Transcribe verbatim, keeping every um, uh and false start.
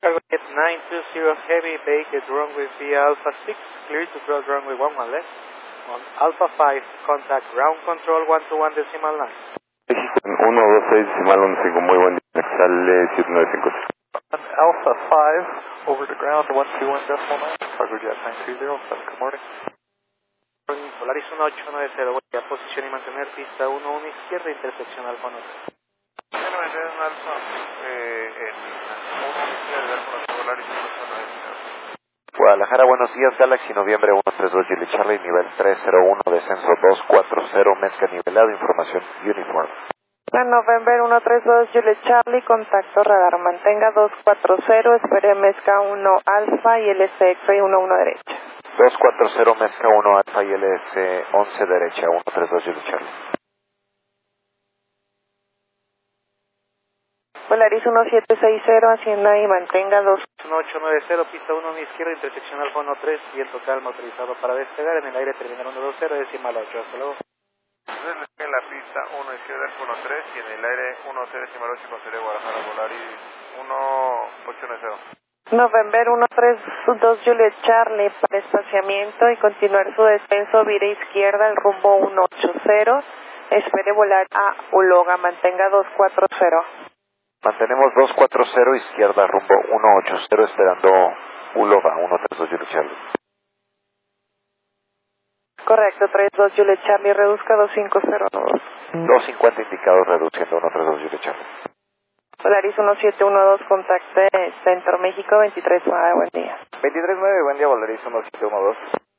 Target nine two zero Heavy, Baked, runway via Alpha six, clear to cross runway one one left. On Alpha five, contact ground control one two one decimal nine. uno dos seis decimal once cinco, muy buen día, sale siete nueve cinco. On Alpha five, over to ground one two one decimal nine, cargo jet nine two zero, good morning. Polaris uno ocho nueve cero, voy a posición y mantener pista uno uno izquierda, intersección Alfa nueve. Bueno, en un Alfa, eh, en uno uno izquierda, con Polaris uno ocho nueve cero. Guadalajara, buenos días, Galaxy Noviembre uno tres dos Julie Charlie, nivel tres cero uno, descenso dos cuatro cero, mezcla nivelado, información uniform. November uno tres dos Juliet Charlie, contacto radar, mantenga dos cuatro cero, espere mezcla uno alfa y L S X uno uno derecha. dos cuatro cero, mezcla uno alfa y L S once derecha, uno tres dos Juliet Charlie. Polaris uno siete seis cero, hacienda y mantenga dos uno ocho nueve cero, pista uno uno izquierda, intersección Alfa uno tres, viento calma autorizado para despegar, en el aire terminal uno dos cero, decimal ocho, hasta luego. En la pista uno izquierda uno tres y en el aire uno cero decimal ocho con serie Guadalajara Polaris uno ocho nueve cero. November uno tres dos Juliet Charlie para espaciamiento y continuar su descenso, vire izquierda al rumbo uno ocho cero, espere volar a Uloga, mantenga dos cuatro cero. Mantenemos dos cuatro cero, izquierda rumbo uno ocho cero, esperando Uloga, uno tres dos Juliet Charlie. Correcto, tres dos Juliet Charlie, reduzca dos cinco cero dos. dos cincuenta indicados, reduciendo uno tres dos Juliet Charlie. Polaris uno siete uno dos, contacte Centro México veintitrés nueve, buen día. veintitrés nueve, buen día, Polaris uno siete uno dos.